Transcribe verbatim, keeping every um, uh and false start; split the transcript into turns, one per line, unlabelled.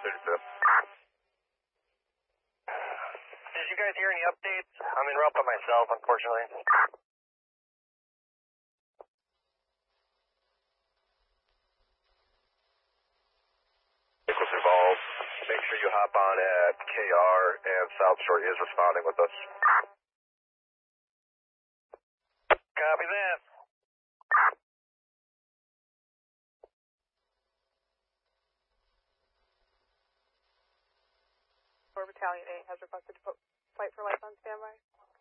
thirty-two. Did you guys hear any updates? I'm en route by myself, unfortunately. Vehicles involved. Make sure you hop on at K R, and South Shore is responding with us. Copy that.
Battalion eight has requested to put Flight for Life on standby.